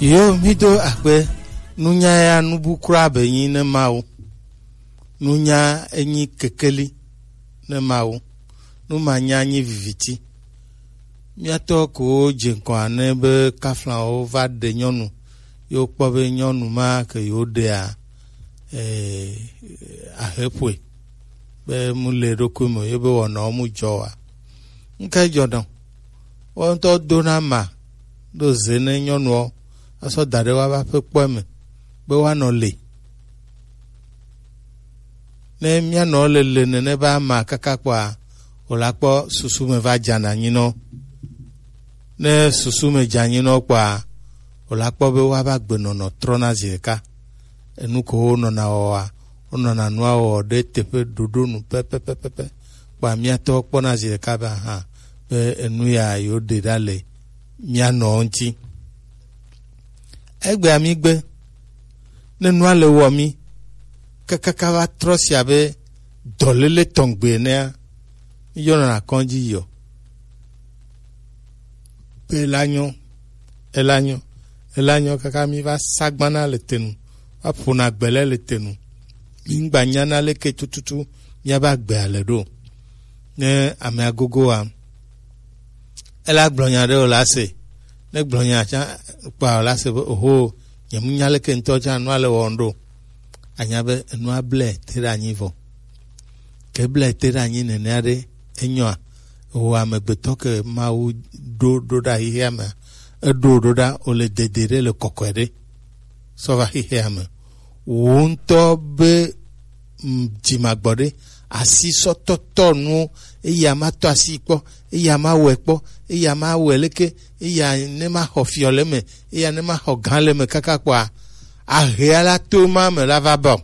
Yo mido akpe nunya ya nubukura benyi ne mau nunya enyi kekeli ne mau numanya anyi viviti miato ko jenko ane be kaflan o va de nyonu yo kpo be nyonu ma ke yo de a ahepwe be mule dokumo yo be wona mu jowa nka jodan won to dona ma do zene nyonu aso dare wa ba pe po me be wa no le ne mia no le ne ba ma kaka kwa olapo susu me va jana nyino ne susu me janyino kwa olapo be wa ba gbeno no trona zeka enu ko no na wa ono na nwa o de tepe dodo nu pepe kwa mia to po na zeka ba ha be enu ya yo de dale mia no nti egbe amigbe nenu ale wo mi kakaka wa trosi abe dolele tongbe ne yo na konji yo pe elanyo kaka mi va sagbana le tenu va puna gbele le tenu ngba nyana le ke tututu ya ba gbe ale do ne ame agogo wa ela gblonya de o la se ne gblonya cha pa la se oho nyemunya le ke nto cha no ale wondo anyabe no able tira nyivo ke ble tira nyi ne nare enyo o amegbeto ke mau do da hiame do da o le dedere le kokore so va hiame wonto be jimagbode asi sototo nu eyama to asipo eyama wepo eyama weleke eya ne ma hofiole me eya ne ma hoganle me kaka kwa ahia to ma me lava bon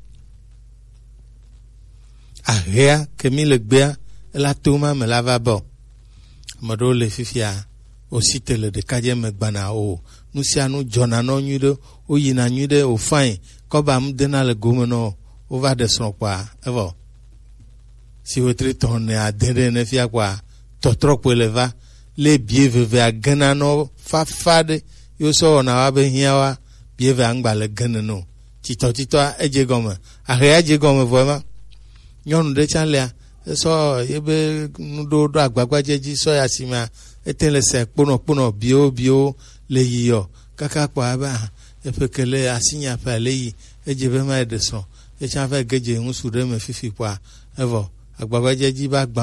ahia ke mi le gbea la to ma me lava bon modo le fifia aussi tele de kaje me gbana o nusia nu jona no nyudo o yina nyude o fine ko ba m dena le gomono o va de son kwa evo si wetri tonne a dere ne fia kwa totro ko leva le bieveve a gana no fafade yo so na wa be hiawa bieve angba le gana no tito eje gome a re eje gome vraiment nyonu de chanle so yebe do agbagba jeji so ya sima etele se pono bio le yiyo kaka kwa ba efekele asinya pa le yi eje be ma de so e cha fa geje nsu de me fifi kwa evo agbagba jeji ba